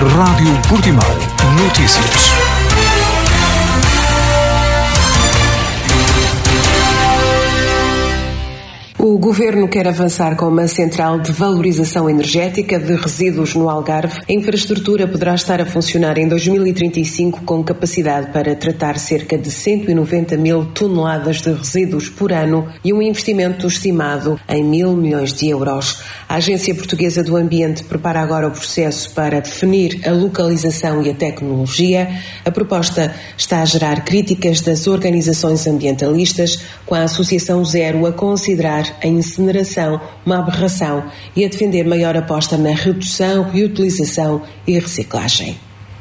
Rádio Portimão. Notícias. O Governo quer avançar com uma central de valorização energética de resíduos no Algarve. A infraestrutura poderá estar a funcionar em 2035 com capacidade para tratar cerca de 190 mil toneladas de resíduos por ano e um investimento estimado em 1.000 milhões de euros. A Agência Portuguesa do Ambiente prepara agora o processo para definir a localização e a tecnologia. A proposta está a gerar críticas das organizações ambientalistas, com a Associação Zero a considerar a incineração uma aberração e a defender maior aposta na redução, reutilização e reciclagem.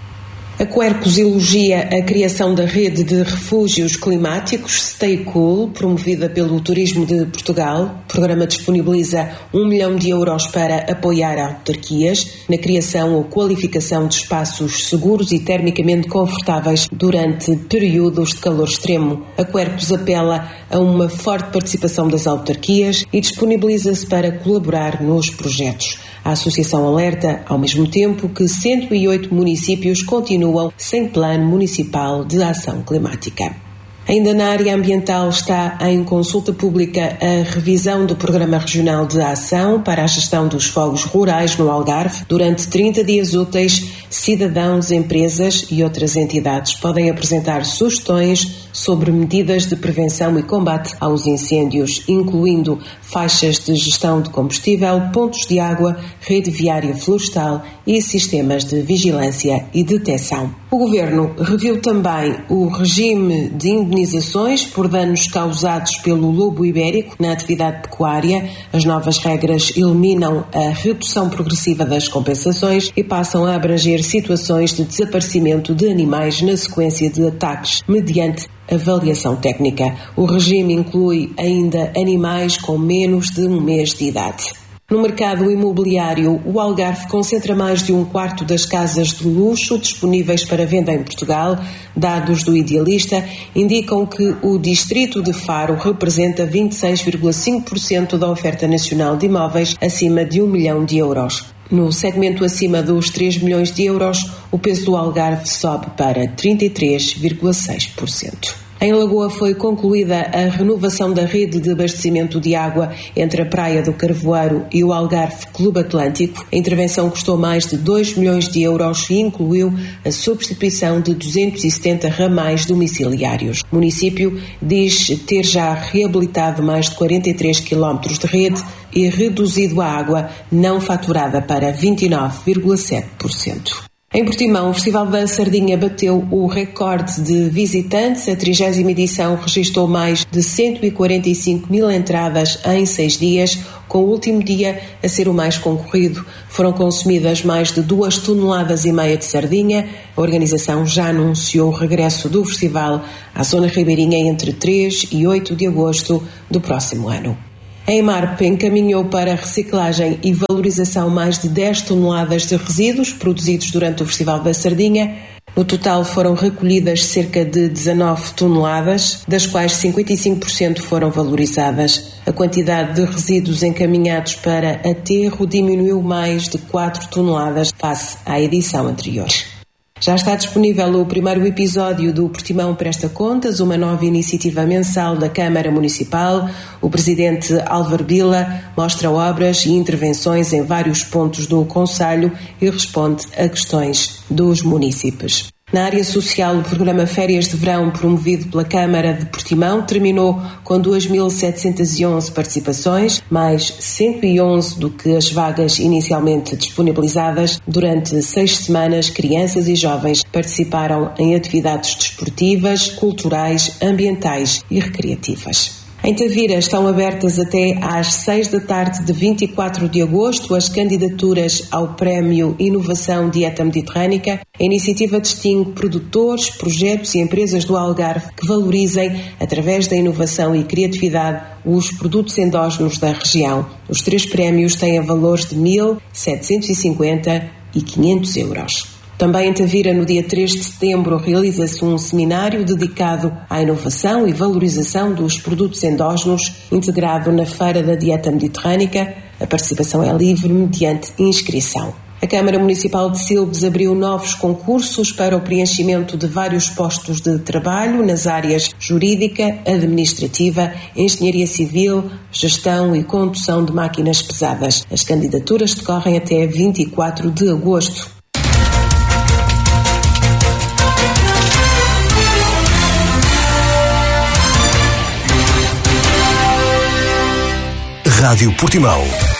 A Quercus elogia a criação da rede de refúgios climáticos Stay Cool, promovida pelo Turismo de Portugal. O programa disponibiliza 1 milhão de euros para apoiar autarquias na criação ou qualificação de espaços seguros e termicamente confortáveis durante períodos de calor extremo. A Quercus apela a uma forte participação das autarquias e disponibiliza-se para colaborar nos projetos. A associação alerta, ao mesmo tempo, que 108 municípios continuam sem plano municipal de ação climática. Ainda na área ambiental está em consulta pública a revisão do Programa Regional de Ação para a Gestão dos Fogos Rurais no Algarve. Durante 30 dias úteis, cidadãos, empresas e outras entidades podem apresentar sugestões sobre medidas de prevenção e combate aos incêndios, incluindo faixas de gestão de combustível, pontos de água, rede viária florestal e sistemas de vigilância e detecção. O Governo reviu também o regime de indenizações por danos causados pelo lobo ibérico na atividade pecuária. As novas regras eliminam a redução progressiva das compensações e passam a abranger situações de desaparecimento de animais na sequência de ataques mediante avaliação técnica. O regime inclui ainda animais com menos de um mês de idade. No mercado imobiliário, o Algarve concentra mais de um quarto das casas de luxo disponíveis para venda em Portugal. Dados do Idealista indicam que o distrito de Faro representa 26,5% da oferta nacional de imóveis acima de 1 milhão de euros. No segmento acima dos 3 milhões de euros, o peso do Algarve sobe para 33,6%. Em Lagoa foi concluída a renovação da rede de abastecimento de água entre a Praia do Carvoeiro e o Algarve Clube Atlântico. A intervenção custou mais de 2 milhões de euros e incluiu a substituição de 270 ramais domiciliários. O município diz ter já reabilitado mais de 43 quilómetros de rede e reduzido a água não faturada para 29,7%. Em Portimão, o Festival da Sardinha bateu o recorde de visitantes. A 30ª edição registrou mais de 145 mil entradas em 6 dias, com o último dia a ser o mais concorrido. Foram consumidas mais de 2,5 toneladas de sardinha. A organização já anunciou o regresso do festival à zona ribeirinha entre 3 e 8 de agosto do próximo ano. A EMARP encaminhou para reciclagem e valorização mais de 10 toneladas de resíduos produzidos durante o Festival da Sardinha. No total foram recolhidas cerca de 19 toneladas, das quais 55% foram valorizadas. A quantidade de resíduos encaminhados para aterro diminuiu mais de 4 toneladas face à edição anterior. Já está disponível o primeiro episódio do Portimão Presta Contas, uma nova iniciativa mensal da Câmara Municipal. O presidente Álvaro Bila mostra obras e intervenções em vários pontos do concelho e responde a questões dos munícipes. Na área social, o programa Férias de Verão, promovido pela Câmara de Portimão, terminou com 2.711 participações, mais 111 do que as vagas inicialmente disponibilizadas. Durante 6 semanas, crianças e jovens participaram em atividades desportivas, culturais, ambientais e recreativas. Em Tavira estão abertas até às 6 da tarde de 24 de agosto as candidaturas ao Prémio Inovação Dieta Mediterrânica. A iniciativa distingue produtores, projetos e empresas do Algarve que valorizem, através da inovação e criatividade, os produtos endógenos da região. Os 3 prémios têm valores de 1.000, 750 e 500 euros. Também em Tavira, no dia 3 de setembro, realiza-se um seminário dedicado à inovação e valorização dos produtos endógenos, integrado na Feira da Dieta Mediterrânica. A participação é livre mediante inscrição. A Câmara Municipal de Silves abriu novos concursos para o preenchimento de vários postos de trabalho nas áreas jurídica, administrativa, engenharia civil, gestão e condução de máquinas pesadas. As candidaturas decorrem até 24 de agosto. Rádio Portimão